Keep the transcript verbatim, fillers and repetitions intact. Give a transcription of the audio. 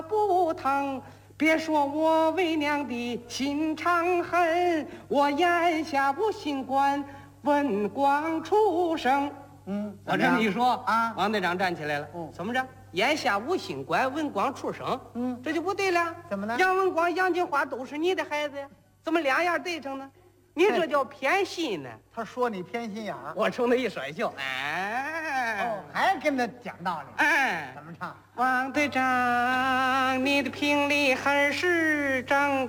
不疼。别说我为娘的心肠狠，我眼下无心管文光出生。 嗯， 我这么一说啊， 王队长站起来了。 嗯， 怎么着？眼下无心管文光出生。 嗯， 这就不对了。 怎么呢？ 杨文光、杨金花都是你的孩子呀，怎么两样对上呢？你这叫偏心呢。 他说你偏心眼儿， 我冲他一甩袖，哎， 哦，还跟他讲道理。 哎， 怎么唱？ 王队长，你的评理还是正